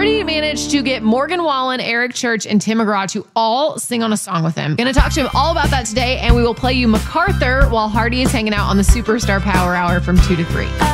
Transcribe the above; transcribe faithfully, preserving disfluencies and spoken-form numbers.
Hardy managed to get Morgan Wallen, Eric Church, and Tim McGraw to all sing on a song with him. Gonna talk to him all about that today, and we will play you MacArthur while Hardy is hanging out on the Superstar Power Hour from two to three.